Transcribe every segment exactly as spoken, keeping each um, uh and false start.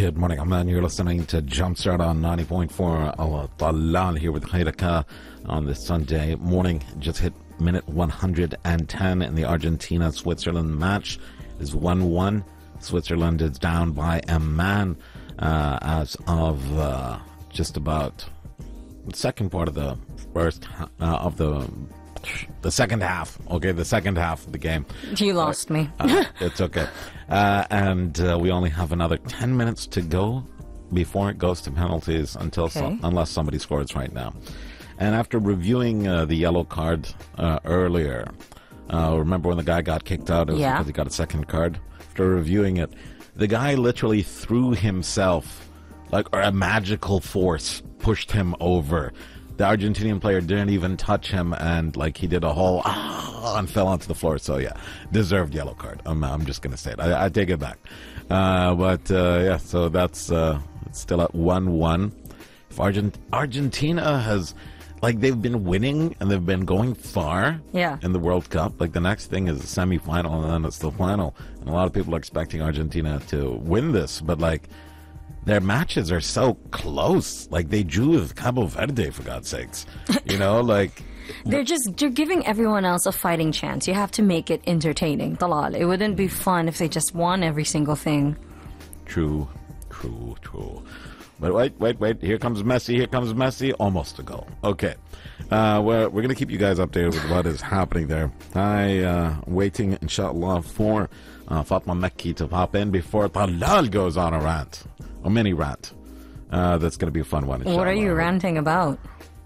Good morning, Amman. You're listening to Jumpstart on ninety point four. Al Talal here with Khairaka on this Sunday morning. Just hit minute one hundred ten in the Argentina-Switzerland match. It's one one. Switzerland is down by a man uh, as of uh, just about the second part of the first uh, of the the second half. Okay, the second half of the game. You lost uh, me. uh, it's okay. Uh, and uh, we only have another ten minutes to go before it goes to penalties until okay. so, unless somebody scores right now. And after reviewing uh, the yellow card uh, earlier, uh, remember when the guy got kicked out? It was yeah. because he got a second card. After reviewing it, the guy literally threw himself, like, or a magical force pushed him over. The Argentinian player didn't even touch him, and like he did a whole ah and fell onto the floor. So yeah, deserved yellow card. I'm I'm just gonna say it. I, I take it back. Uh, but uh, yeah, so that's uh, it's still at one one. If Argent Argentina has, like, they've been winning and they've been going far yeah. in the World Cup. Like, the next thing is the semi-final, and then it's the final. And a lot of people are expecting Argentina to win this, but like, their matches are so close. Like, they drew with Cabo Verde, for God's sakes. You know, like... They're just, they're giving everyone else a fighting chance. You have to make it entertaining. Talal. It wouldn't be fun if they just won every single thing. True, true, true. But wait, wait, wait. Here comes Messi. Here comes Messi. Almost a goal. Okay. Uh, we're we're going to keep you guys updated with what is happening there. I uh waiting, inshallah, for uh, Fatma Mekki to pop in before Talal goes on a rant. A mini rant. Uh, that's going to be a fun one. Inshallah. What are you ranting about?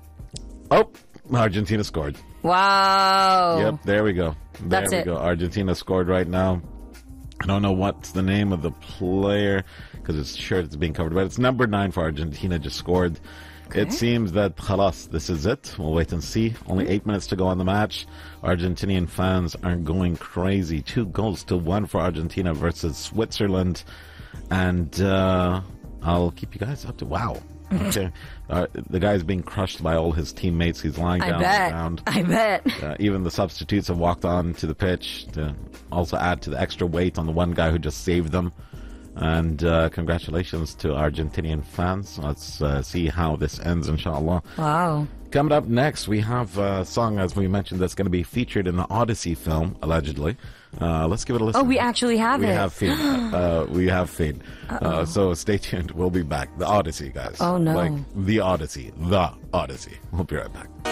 Oh, Argentina scored. Wow. Yep, there we go. There That's we it. go. Argentina scored right now. I don't know what's the name of the player because it's sure it's being covered, but it's number nine for Argentina. Just scored. Okay. It seems that khalas, this is it. We'll wait and see. Only eight minutes to go on the match. Argentinian fans are going crazy. Two goals to one for Argentina versus Switzerland. And uh, I'll keep you guys up to wow. Okay. Uh, the guy's being crushed by all his teammates. He's lying I down bet. on the ground. I bet. Uh, even the substitutes have walked on to the pitch to also add to the extra weight on the one guy who just saved them. And uh, congratulations to Argentinian fans. Let's uh, see how this ends, inshallah. Wow. Coming up next, we have a song, as we mentioned, that's going to be featured in the Odyssey film, allegedly. Uh, let's give it a listen. Oh, we actually have we it. Have feed. uh, we have feed. Uh, so stay tuned. We'll be back. The Odyssey, guys. Oh, no. Like, the Odyssey. The Odyssey. We'll be right back.